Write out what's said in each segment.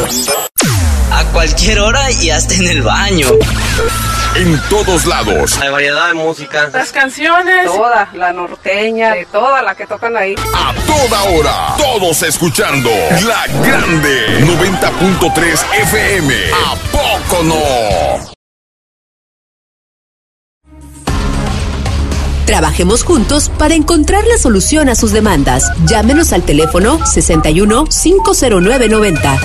A cualquier hora y hasta en el baño. En todos lados. Hay variedad de música. Las canciones. Toda, la norteña, de toda la que tocan ahí. A toda hora. Todos escuchando La Grande 90.3 FM. ¿A poco no? Trabajemos juntos para encontrar la solución a sus demandas. Llámenos al teléfono 61 509 90.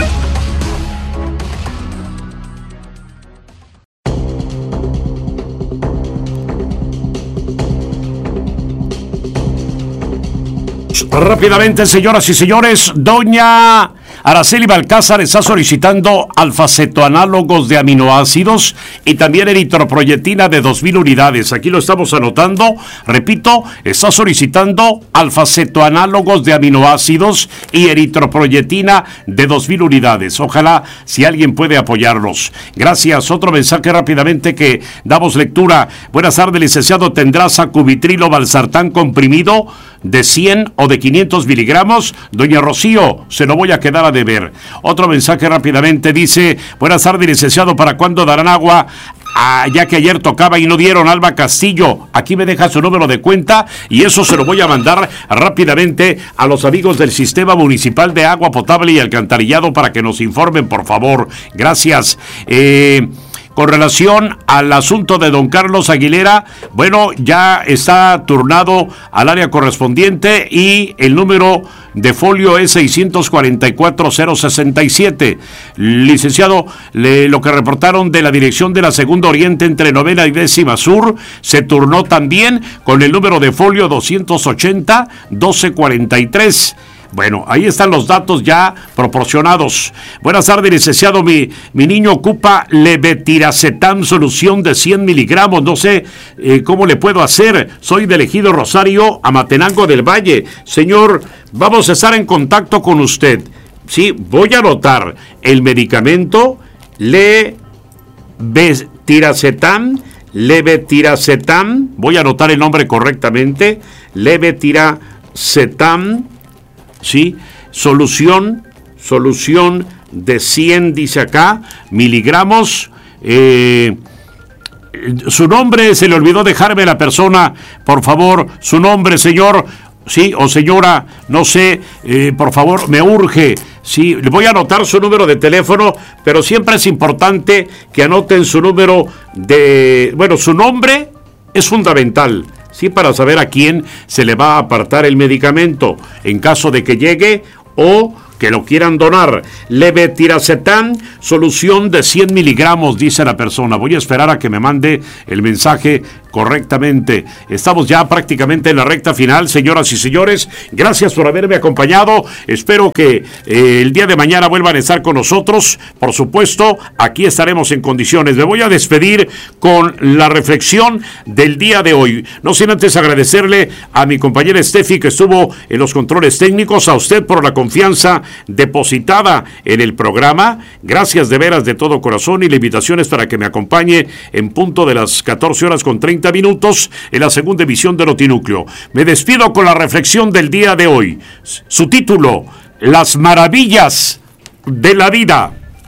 Rápidamente, señoras y señores, doña Araceli Balcázar está solicitando alfacetoanálogos de aminoácidos y también eritroproyetina de 2,000 unidades. Aquí lo estamos anotando. Repito, está solicitando alfacetoanálogos de aminoácidos y eritroproyetina de 2,000 unidades. Ojalá si alguien puede apoyarlos. Gracias. Otro mensaje rápidamente que damos lectura. Buenas tardes, licenciado. ¿Tendrá sacubitrilo valsartán comprimido de 100 o de 500 miligramos? Doña Rocío, se lo voy a quedar a deber. Otro mensaje rápidamente dice: buenas tardes, licenciado, ¿para cuándo darán agua? Ya que ayer tocaba y no dieron. Alba Castillo, aquí me deja su número de cuenta y eso se lo voy a mandar rápidamente a los amigos del Sistema Municipal de Agua Potable y Alcantarillado para que nos informen, por favor. Gracias. Con relación al asunto de don Carlos Aguilera, bueno, ya está turnado al área correspondiente y el número de folio es 644-067. Licenciado, lo que reportaron de la dirección de la Segunda Oriente entre 9ª y 10ª Sur, se turnó también con el número de folio 280-1243. Bueno, ahí están los datos ya proporcionados. Buenas tardes, licenciado. Mi niño ocupa levetiracetam, solución de 100 miligramos. No sé cómo le puedo hacer. Soy del Ejido Rosario, Amatenango del Valle. Señor, vamos a estar en contacto con usted. Sí, voy a anotar el medicamento levetiracetam. Voy a anotar el nombre correctamente. Levetiracetam. Sí, solución de 100, dice acá, miligramos. Su nombre, se le olvidó dejarme la persona, por favor, su nombre, señor, sí, o señora, no sé, por favor, me urge. Sí, le voy a anotar su número de teléfono, pero siempre es importante que anoten su número su nombre es fundamental. Sí, para saber a quién se le va a apartar el medicamento en caso de que llegue o que lo quieran donar. Levetiracetam, solución de 100 miligramos, dice la persona. Voy a esperar a que me mande el mensaje correctamente. Estamos ya prácticamente en la recta final, señoras y señores. Gracias por haberme acompañado. Espero que el día de mañana vuelvan a estar con nosotros. Por supuesto, aquí estaremos en condiciones. Me voy a despedir con la reflexión del día de hoy. No sin antes agradecerle a mi compañera Steffi, que estuvo en los controles técnicos, a usted por la confianza depositada en el programa. Gracias de veras de todo corazón, y la invitación es para que me acompañe en punto de las 14:30 en la segunda emisión de Notinúcleo. Me despido con la reflexión del día de hoy. Su título: Las maravillas de la vida.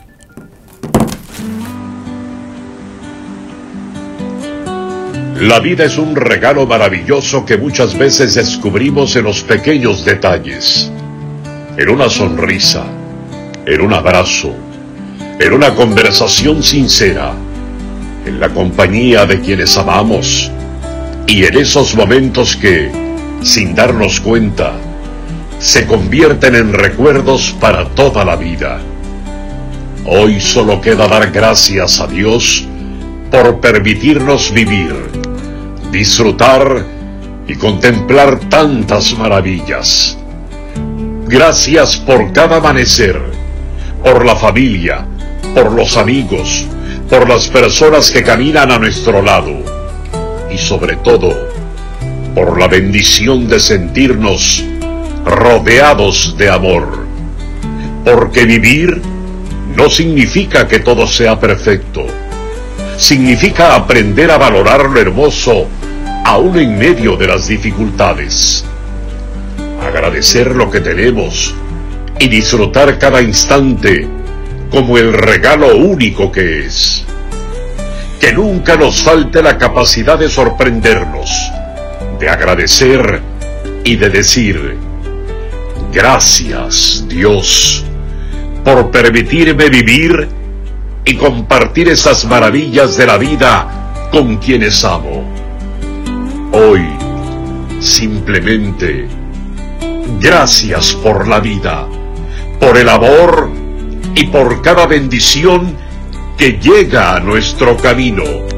La vida es un regalo maravilloso que muchas veces descubrimos en los pequeños detalles. En una sonrisa, en un abrazo, en una conversación sincera, en la compañía de quienes amamos, y en esos momentos que, sin darnos cuenta, se convierten en recuerdos para toda la vida. Hoy solo queda dar gracias a Dios por permitirnos vivir, disfrutar y contemplar tantas maravillas. Gracias por cada amanecer, por la familia, por los amigos, por las personas que caminan a nuestro lado y sobre todo por la bendición de sentirnos rodeados de amor, porque vivir no significa que todo sea perfecto, significa aprender a valorar lo hermoso aún en medio de las dificultades, agradecer lo que tenemos y disfrutar cada instante como el regalo único que es. Que nunca nos falte la capacidad de sorprendernos, de agradecer y de decir: gracias, Dios, por permitirme vivir y compartir esas maravillas de la vida con quienes amo. Hoy, simplemente, gracias por la vida, por el amor y por cada bendición que llega a nuestro camino.